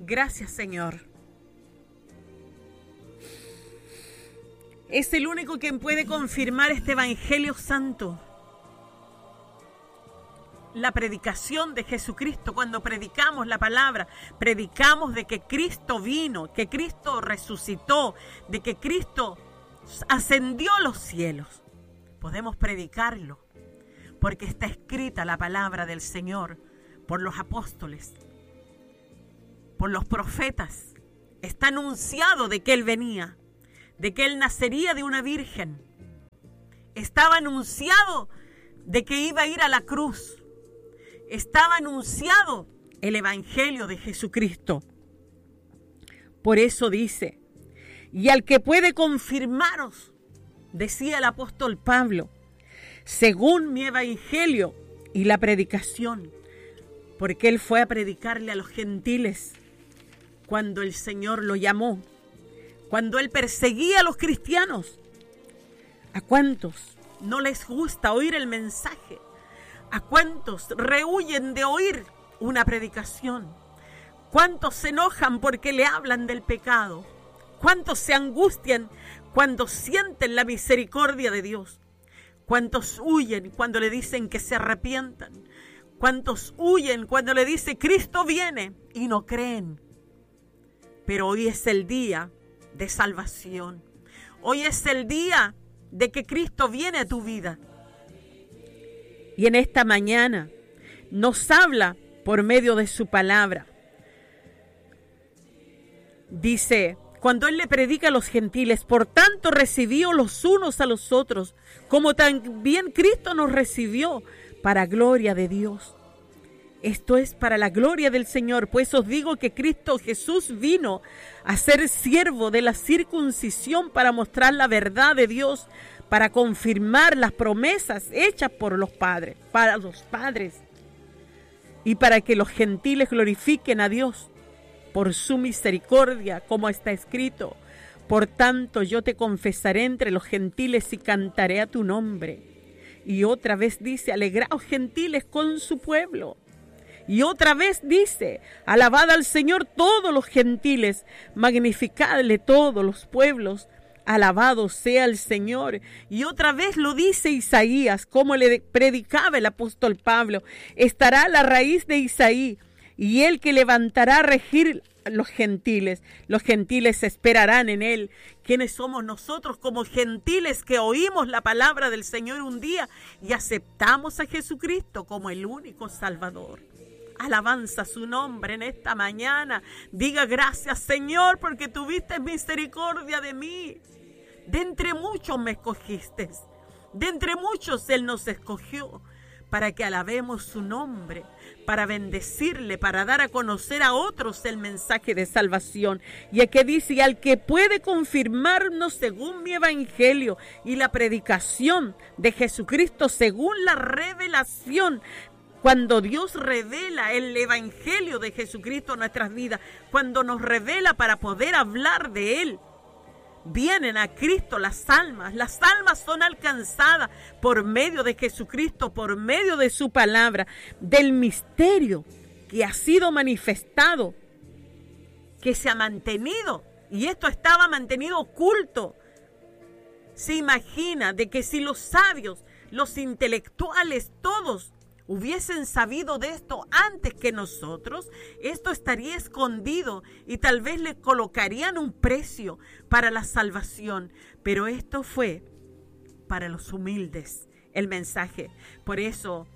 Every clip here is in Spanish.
Gracias, Señor. Es el único quien puede confirmar este Evangelio Santo. La predicación de Jesucristo, cuando predicamos la palabra, predicamos de que Cristo vino, que Cristo resucitó, de que Cristo ascendió a los cielos. Podemos predicarlo, porque está escrita la palabra del Señor por los apóstoles, por los profetas. Está anunciado de que Él venía, de que Él nacería de una virgen. Estaba anunciado de que iba a ir a la cruz. Estaba anunciado el Evangelio de Jesucristo. Por eso dice, y al que puede confirmaros, decía el apóstol Pablo, según mi Evangelio y la predicación, porque Él fue a predicarle a los gentiles cuando el Señor lo llamó, cuando Él perseguía a los cristianos. ¿A cuántos no les gusta oír el mensaje? ¿A cuántos rehuyen de oír una predicación? ¿Cuántos se enojan porque le hablan del pecado? ¿Cuántos se angustian cuando sienten la misericordia de Dios? ¿Cuántos huyen cuando le dicen que se arrepientan? ¿Cuántos huyen cuando le dice Cristo viene y no creen? Pero hoy es el día de salvación. Hoy es el día de que Cristo viene a tu vida. Y en esta mañana nos habla por medio de su palabra. Dice, cuando Él le predica a los gentiles, por tanto recibió los unos a los otros, como también Cristo nos recibió para gloria de Dios. Esto es para la gloria del Señor, pues os digo que Cristo Jesús vino a ser siervo de la circuncisión para mostrar la verdad de Dios, para confirmar las promesas hechas por los padres, para los padres, y para que los gentiles glorifiquen a Dios por su misericordia, como está escrito. Por tanto, yo te confesaré entre los gentiles y cantaré a tu nombre. Y otra vez dice, alegraos gentiles con su pueblo. Y otra vez dice, alabad al Señor todos los gentiles, magnificadle todos los pueblos, alabado sea el Señor. Y otra vez lo dice Isaías, como le predicaba el apóstol Pablo, estará la raíz de Isaí, y él que levantará a regir los gentiles esperarán en él. ¿Quiénes somos nosotros como gentiles que oímos la palabra del Señor un día y aceptamos a Jesucristo como el único Salvador? Alabanza su nombre en esta mañana. Diga gracias, Señor, porque tuviste misericordia de mí. De entre muchos me escogiste. De entre muchos Él nos escogió para que alabemos su nombre, para bendecirle, para dar a conocer a otros el mensaje de salvación. Y aquí dice, al que puede confirmarnos según mi evangelio y la predicación de Jesucristo según la revelación. Cuando Dios revela el evangelio de Jesucristo en nuestras vidas, cuando nos revela para poder hablar de Él, vienen a Cristo las almas. Las almas son alcanzadas por medio de Jesucristo, por medio de su palabra, del misterio que ha sido manifestado, que se ha mantenido, y esto estaba mantenido oculto. Se imagina de que si los sabios, los intelectuales, todos hubiesen sabido de esto antes que nosotros, esto estaría escondido y tal vez le colocarían un precio para la salvación. Pero esto fue para los humildes, el mensaje. Por eso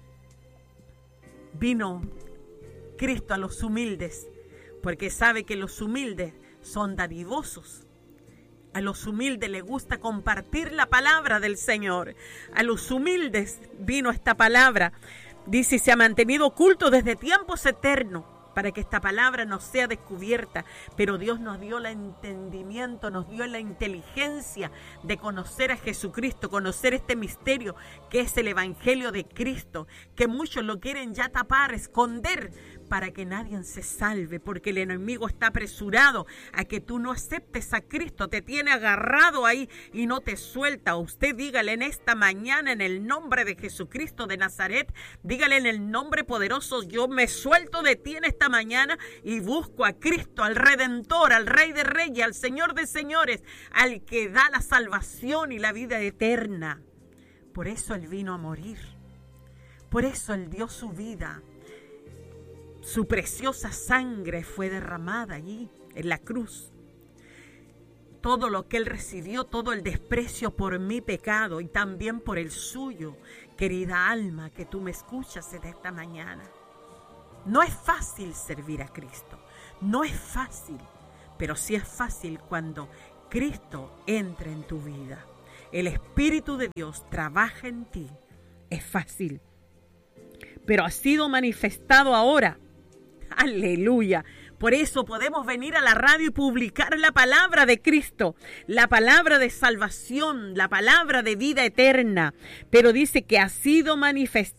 vino Cristo a los humildes, porque sabe que los humildes son dadivosos. A los humildes les gusta compartir la palabra del Señor. A los humildes vino esta palabra. Dice, se ha mantenido oculto desde tiempos eternos para que esta palabra no sea descubierta. Pero Dios nos dio el entendimiento, nos dio la inteligencia de conocer a Jesucristo, conocer este misterio que es el Evangelio de Cristo, que muchos lo quieren ya tapar, esconder, para que nadie se salve, porque el enemigo está apresurado a que tú no aceptes a Cristo, te tiene agarrado ahí y no te suelta. Usted dígale en esta mañana, en el nombre de Jesucristo de Nazaret, dígale en el nombre poderoso: yo me suelto de ti en esta mañana y busco a Cristo, al Redentor, al Rey de Reyes, al Señor de Señores, al que da la salvación y la vida eterna. Por eso Él vino a morir, por eso Él dio su vida. Su preciosa sangre fue derramada allí en la cruz. Todo lo que Él recibió, todo el desprecio por mi pecado y también por el suyo, querida alma que tú me escuchas en esta mañana. No es fácil servir a Cristo, no es fácil, pero sí es fácil cuando Cristo entra en tu vida. El Espíritu de Dios trabaja en ti. Es fácil, pero ha sido manifestado ahora. Aleluya. Por eso podemos venir a la radio y publicar la palabra de Cristo, la palabra de salvación, la palabra de vida eterna. Pero dice que ha sido manifestado